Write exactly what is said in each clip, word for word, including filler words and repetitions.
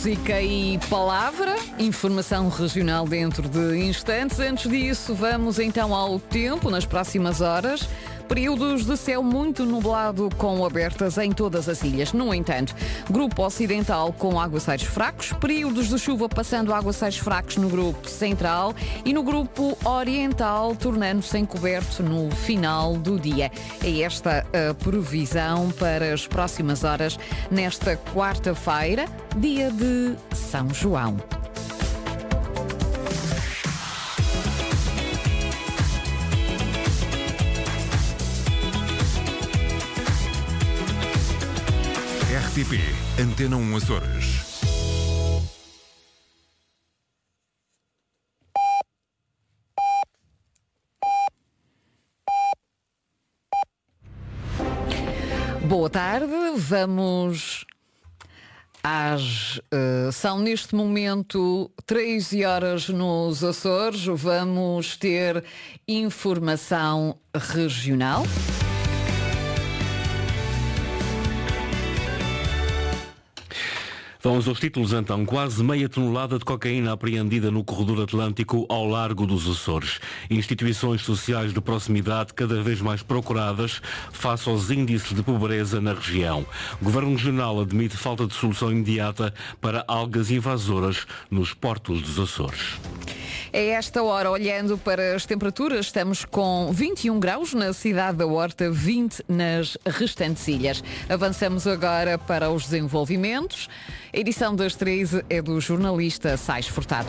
música e palavra, informação regional dentro de instantes. Antes disso, vamos então ao tempo nas próximas horas. Períodos de céu muito nublado com abertas em todas as ilhas. No entanto, grupo ocidental com aguaceiros fracos, períodos de chuva passando a aguaceiros fracos no grupo central e no grupo oriental tornando-se encoberto no final do dia. É esta a previsão para as próximas horas nesta quarta-feira, dia de São João. R T P Antena um Açores. Boa tarde, vamos às... Uh, são neste momento treze horas nos Açores, vamos ter informação regional. Vamos aos títulos então. Quase meia tonelada de cocaína apreendida no corredor atlântico ao largo dos Açores. Instituições sociais de proximidade cada vez mais procuradas face aos índices de pobreza na região. O Governo Regional admite falta de solução imediata para algas invasoras nos portos dos Açores. A esta hora, olhando para as temperaturas, estamos com vinte e um graus na cidade da Horta, vinte nas restantes ilhas. Avançamos agora para os desenvolvimentos. A edição das treze é do jornalista Sais Furtado.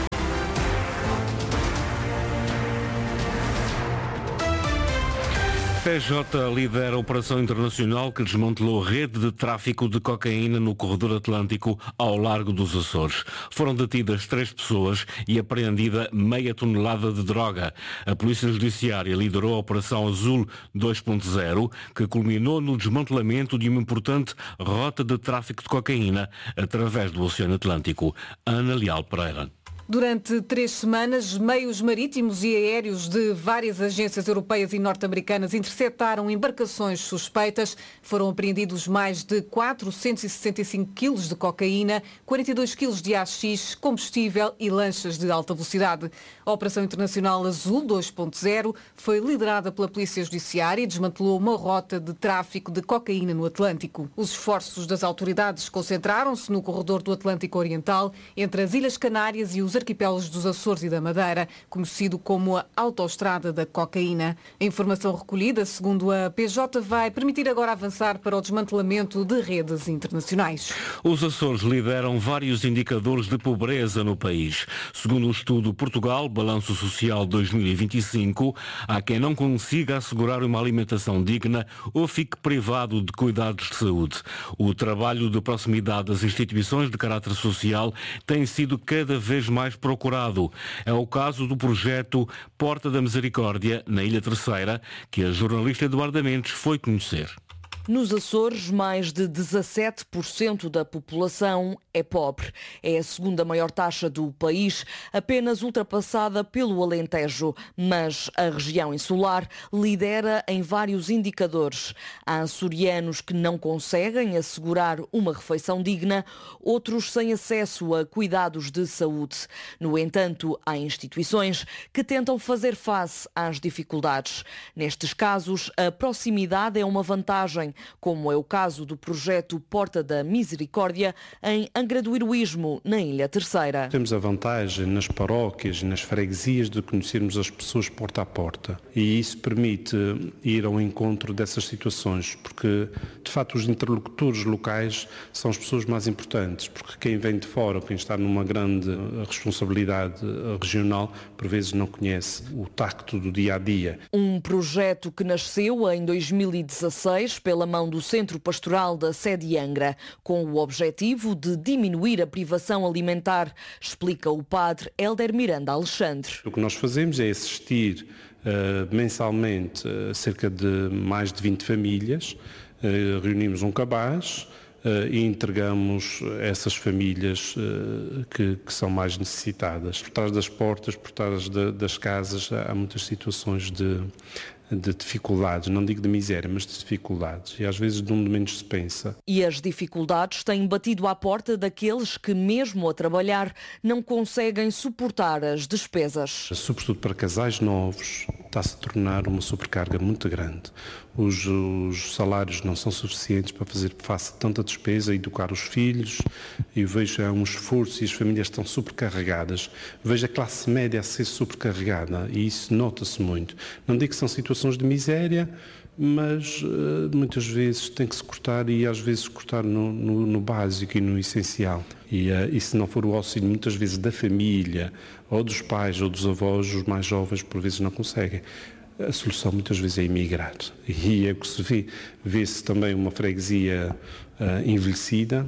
P J lidera a operação internacional que desmantelou rede de tráfico de cocaína no corredor atlântico ao largo dos Açores. Foram detidas três pessoas e apreendida meia tonelada de droga. A Polícia Judiciária liderou a Operação Azul dois ponto zero, que culminou no desmantelamento de uma importante rota de tráfico de cocaína através do Oceano Atlântico. Ana Leal Pereira. Durante três semanas, meios marítimos e aéreos de várias agências europeias e norte-americanas interceptaram embarcações suspeitas. Foram apreendidos mais de quatrocentos e sessenta e cinco quilos de cocaína, quarenta e dois quilos de haxixe, combustível e lanchas de alta velocidade. A Operação Internacional Azul dois ponto zero foi liderada pela Polícia Judiciária e desmantelou uma rota de tráfico de cocaína no Atlântico. Os esforços das autoridades concentraram-se no corredor do Atlântico Oriental, entre as Ilhas Canárias e os arquipélagos dos Açores e da Madeira, conhecido como a autoestrada da cocaína. A informação recolhida, segundo a P J, vai permitir agora avançar para o desmantelamento de redes internacionais. Os Açores lideram vários indicadores de pobreza no país. Segundo o estudo Portugal, Balanço Social dois mil e vinte e cinco, há quem não consiga assegurar uma alimentação digna ou fique privado de cuidados de saúde. O trabalho de proximidade das instituições de caráter social tem sido cada vez mais mais procurado. É o caso do projeto Porta da Misericórdia, na Ilha Terceira, que a jornalista Eduarda Mendes foi conhecer. Nos Açores, mais de dezassete por cento da população é pobre. É a segunda maior taxa do país, apenas ultrapassada pelo Alentejo. Mas a região insular lidera em vários indicadores. Há açorianos que não conseguem assegurar uma refeição digna, outros sem acesso a cuidados de saúde. No entanto, há instituições que tentam fazer face às dificuldades. Nestes casos, a proximidade é uma vantagem, como é o caso do projeto Porta da Misericórdia em Angra do Heroísmo, na Ilha Terceira. Temos a vantagem nas paróquias e nas freguesias de conhecermos as pessoas porta a porta, e isso permite ir ao encontro dessas situações, porque de facto os interlocutores locais são as pessoas mais importantes, porque quem vem de fora, quem está numa grande responsabilidade regional, por vezes não conhece o tacto do dia a dia. Um projeto que nasceu em dois mil e dezasseis pela mão do Centro Pastoral da Sede Angra, com o objetivo de diminuir a privação alimentar, explica o padre Hélder Miranda Alexandre. O que nós fazemos é assistir uh, mensalmente uh, cerca de mais de vinte famílias, uh, reunimos um cabaz uh, e entregamos essas famílias uh, que, que são mais necessitadas. Por trás das portas, por trás de, das casas, há muitas situações de, de dificuldades, não digo de miséria, mas de dificuldades, e às vezes de onde menos se pensa. E as dificuldades têm batido à porta daqueles que, mesmo a trabalhar, não conseguem suportar as despesas. Sobretudo para casais novos, está-se a tornar uma sobrecarga muito grande. Os, os salários não são suficientes para fazer face a tanta despesa, educar os filhos, e vejo é um esforço e as famílias estão sobrecarregadas. Vejo a classe média a ser sobrecarregada e isso nota-se muito. Não digo que são situações de miséria, mas uh, muitas vezes tem que se cortar e às vezes cortar no, no, no básico e no essencial. E, uh, e se não for o auxílio muitas vezes da família, ou dos pais, ou dos avós, os mais jovens por vezes não conseguem. A solução muitas vezes é emigrar. E é o que se vê. Vê-se também uma freguesia uh, envelhecida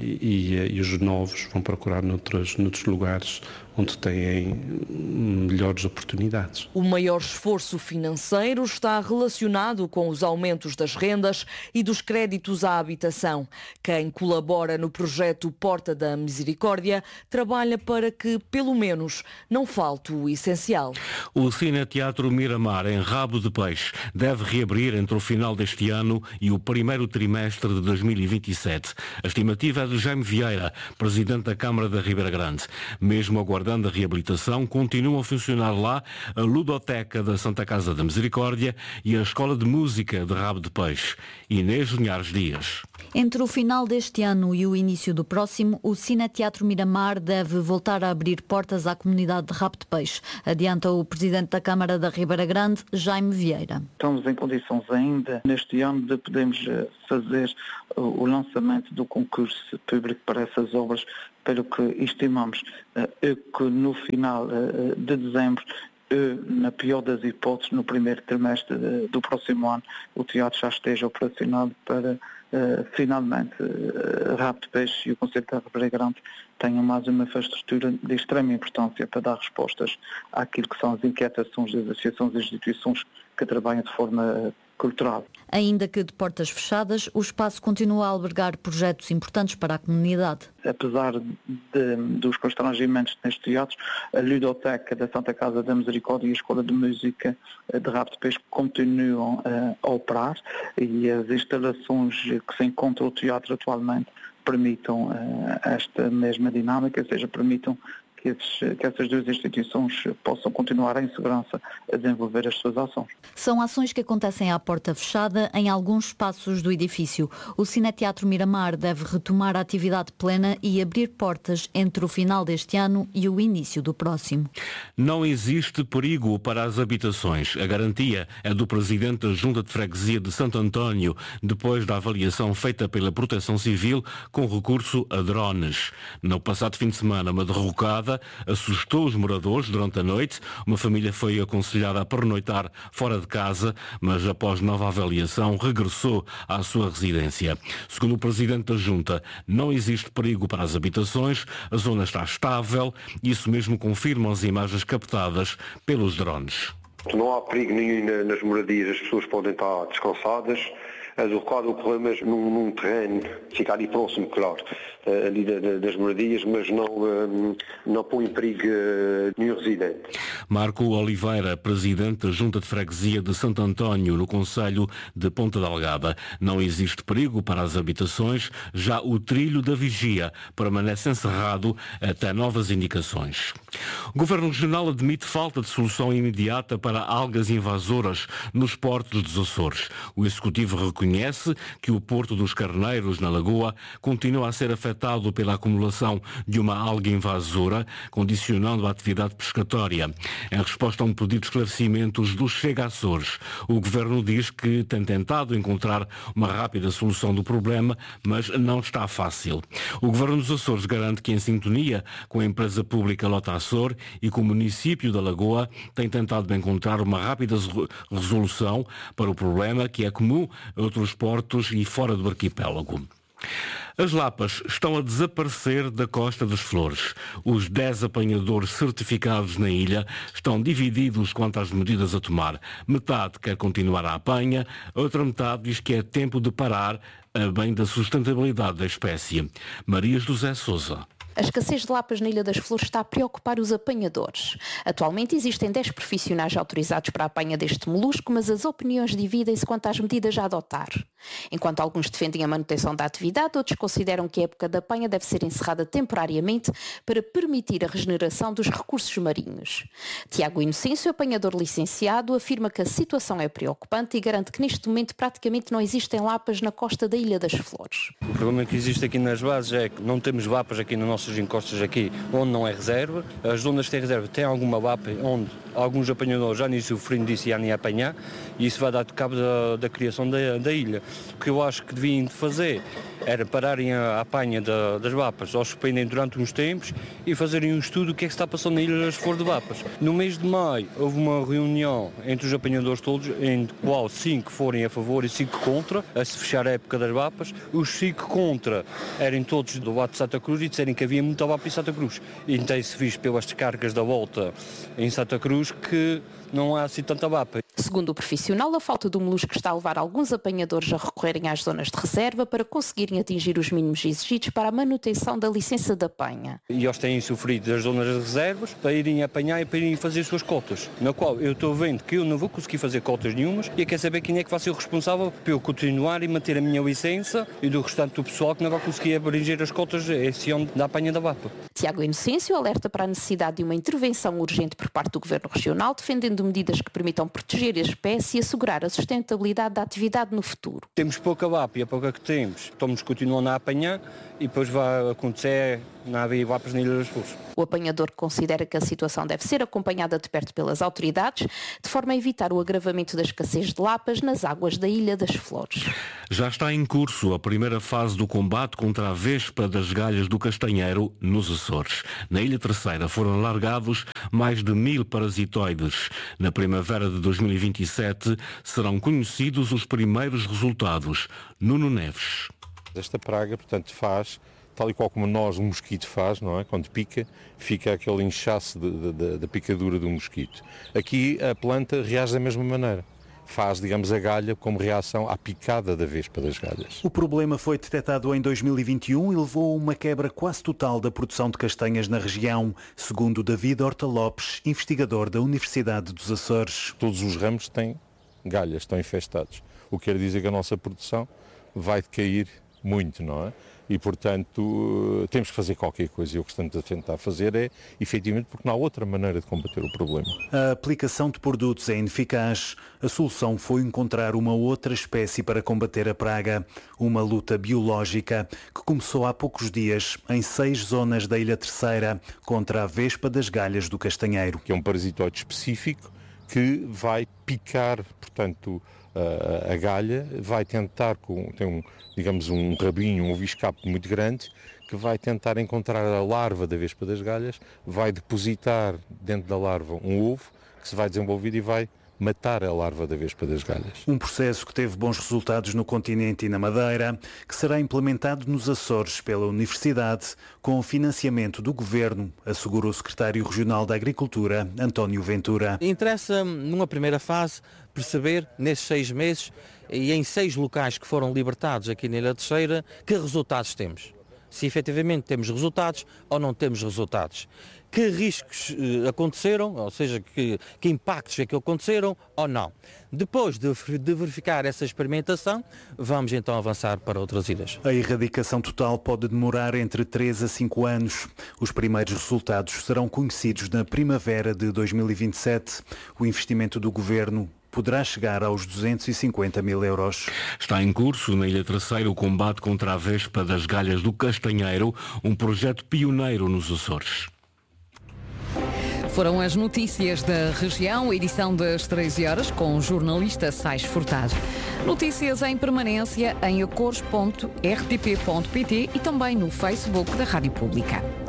e, e, e os novos vão procurar noutros, noutros lugares onde têm melhores oportunidades. O maior esforço financeiro está relacionado com os aumentos das rendas e dos créditos à habitação. Quem colabora no projeto Porta da Misericórdia trabalha para que, pelo menos, não falte o essencial. O Cineteatro Miramar, em Rabo de Peixe, deve reabrir entre o final deste ano e o primeiro trimestre de dois mil e vinte e sete. A estimativa é de Jaime Vieira, presidente da Câmara da Ribeira Grande. Mesmo aguardando a reabilitação, continuam a funcionar lá a Ludoteca da Santa Casa da Misericórdia e a Escola de Música de Rabo de Peixe. Inês Linhares Dias. Entre o final deste ano e o início do próximo, o Cineteatro Miramar deve voltar a abrir portas à comunidade de Rabo de Peixe, adianta o presidente da Câmara da Ribeira Grande, Jaime Vieira. Estamos em condições ainda, neste ano, de podermos fazer o lançamento do concurso público para essas obras, pelo que estimamos que no final de dezembro, na pior das hipóteses, no primeiro trimestre do próximo ano, o teatro já esteja operacional para, finalmente, Rabo de Peixe e o Concelho da Ribeira Grande tenham mais uma infraestrutura de extrema importância para dar respostas àquilo que são as inquietações das associações e instituições que trabalham de forma cultural. Ainda que de portas fechadas, o espaço continua a albergar projetos importantes para a comunidade. Apesar de, dos constrangimentos neste teatro, a Ludoteca da Santa Casa da Misericórdia e a Escola de Música de Rabo de Peixe continuam uh, a operar e as instalações que se encontram no teatro atualmente permitam uh, esta mesma dinâmica, ou seja, permitam Que, esses, que essas duas instituições possam continuar em segurança a desenvolver as suas ações. São ações que acontecem à porta fechada em alguns espaços do edifício. O Cineteatro Miramar deve retomar a atividade plena e abrir portas entre o final deste ano e o início do próximo. Não existe perigo para as habitações. A garantia é do presidente da Junta de Freguesia de Santo António, depois da avaliação feita pela Proteção Civil com recurso a drones. No passado fim de semana, uma derrocada assustou os moradores durante a noite. Uma família foi aconselhada a pernoitar fora de casa, mas após nova avaliação regressou à sua residência. Segundo o presidente da Junta, não existe perigo para as habitações, a zona está estável, isso mesmo confirmam as imagens captadas pelos drones. Não há perigo nenhum nas moradias, as pessoas podem estar descansadas. A derrocada ocorreu num, num terreno, fica ali próximo, claro, ali das moradias, mas não, não põe em perigo nenhum residente. Marco Oliveira, presidente da Junta de Freguesia de Santo António, no concelho de Ponta Delgada. Não existe perigo para as habitações, já o trilho da vigia permanece encerrado até novas indicações. O Governo Regional admite falta de solução imediata para algas invasoras nos portos dos Açores. O Executivo reconhece que o Porto dos Carneiros, na Lagoa, continua a ser afetado pela acumulação de uma alga invasora, condicionando a atividade pescatória. Em resposta a um pedido de esclarecimentos do Chega Açores, o Governo diz que tem tentado encontrar uma rápida solução do problema, mas não está fácil. O Governo dos Açores garante que, em sintonia com a empresa pública Lota Açor e com o município da Lagoa, tem tentado encontrar uma rápida resolução para o problema, que é comum a outros portos e fora do arquipélago. As lapas estão a desaparecer da Costa das Flores. Os dez apanhadores certificados na ilha estão divididos quanto às medidas a tomar. Metade quer continuar a apanha, a outra metade diz que é tempo de parar, a bem da sustentabilidade da espécie. Maria José Sousa. A escassez de lapas na Ilha das Flores está a preocupar os apanhadores. Atualmente existem dez profissionais autorizados para a apanha deste molusco, mas as opiniões dividem-se quanto às medidas a adotar. Enquanto alguns defendem a manutenção da atividade, outros consideram que a época da apanha deve ser encerrada temporariamente para permitir a regeneração dos recursos marinhos. Tiago Inocêncio, apanhador licenciado, afirma que a situação é preocupante e garante que neste momento praticamente não existem lapas na costa da Ilha das Flores. O problema que existe aqui nas bases é que não temos lapas aqui nas nossas encostas aqui onde não é reserva. As zonas que têm reserva têm alguma lapa onde alguns apanhadores já nem sofrendo disso e já nem apanhar, e isso vai dar cabo da, da criação da, da ilha. O que eu acho que deviam fazer era pararem a apanha da, das vapas, ou suspendem durante uns tempos e fazerem um estudo do que é que está passando na Ilha das Flores de Vapas. No mês de maio houve uma reunião entre os apanhadores todos, em qual cinco forem a favor e cinco contra, a se fechar a época das vapas. Os cinco contra eram todos do lado de Santa Cruz e disseram que havia muita vapa em Santa Cruz. E tem-se visto pelas descargas da volta em Santa Cruz que não há assim tanta vapa. Segundo o profissional, a falta do molusco está a levar alguns apanhadores a recorrerem às zonas de reserva para conseguirem atingir os mínimos exigidos para a manutenção da licença de apanha. E eles têm sofrido das zonas de reservas para irem apanhar e para irem fazer as suas cotas, na qual eu estou vendo que eu não vou conseguir fazer cotas nenhumas e quero saber quem é que vai ser o responsável para eu continuar e manter a minha licença e do restante do pessoal que não vai conseguir abranger as cotas esse ano da apanha da vapa. Tiago Inocêncio alerta para a necessidade de uma intervenção urgente por parte do Governo Regional, defendendo medidas que permitam proteger a espécie e assegurar a sustentabilidade da atividade no futuro. Temos pouca vapa e a pouca que temos, estamos continuando a apanhar e depois vai acontecer não haver vapas na Ilha das Flores. O apanhador considera que a situação deve ser acompanhada de perto pelas autoridades, de forma a evitar o agravamento da escassez de lapas nas águas da Ilha das Flores. Já está em curso a primeira fase do combate contra a vespa das galhas do Castanheiro nos Açores. Na Ilha Terceira foram largados mais de mil parasitoides. Na primavera de dois mil e vinte e sete serão conhecidos os primeiros resultados. Nuno Neves. Esta praga, portanto, faz, tal e qual como nós, um mosquito faz, não é? Quando pica, fica aquele inchaço da picadura do mosquito. Aqui a planta reage da mesma maneira. Faz, digamos, a galha como reação à picada da vespa das galhas. O problema foi detectado em dois mil e vinte e um e levou a uma quebra quase total da produção de castanhas na região, segundo David Horta Lopes, investigador da Universidade dos Açores. Todos os ramos têm galhas, estão infestados. O que quer dizer que a nossa produção vai decair muito, não é? E, portanto, temos que fazer qualquer coisa. E o que estamos a tentar fazer é, efetivamente, porque não há outra maneira de combater o problema. A aplicação de produtos é ineficaz. A solução foi encontrar uma outra espécie para combater a praga. Uma luta biológica que começou há poucos dias em seis zonas da Ilha Terceira contra a vespa das galhas do Castanheiro. Que é um parasitoide específico que vai picar, portanto, a, a galha, vai tentar, com, tem um, digamos, um rabinho, um oviscapo muito grande, que vai tentar encontrar a larva da vespa das galhas, vai depositar dentro da larva um ovo que se vai desenvolver e vai matar a larva da vespa das galhas. Um processo que teve bons resultados no continente e na Madeira, que será implementado nos Açores pela Universidade, com o financiamento do Governo, assegurou o secretário regional da Agricultura, António Ventura. Interessa, numa primeira fase, perceber, nesses seis meses e em seis locais que foram libertados aqui na Ilha Terceira, que resultados temos. Se efetivamente temos resultados ou não temos resultados. Que riscos eh, aconteceram, ou seja, que, que impactos é que aconteceram ou não. Depois de, de verificar essa experimentação, vamos então avançar para outras ilhas. A erradicação total pode demorar entre três a cinco anos. Os primeiros resultados serão conhecidos na primavera de dois mil e vinte e sete. O investimento do Governo poderá chegar aos duzentos e cinquenta mil euros. Está em curso na Ilha Terceira o combate contra a vespa das galhas do Castanheiro, um projeto pioneiro nos Açores. Foram as notícias da região, edição das treze horas, com o jornalista Sais Furtado. Notícias em permanência em acores ponto r t p ponto p t e também no Facebook da Rádio Pública.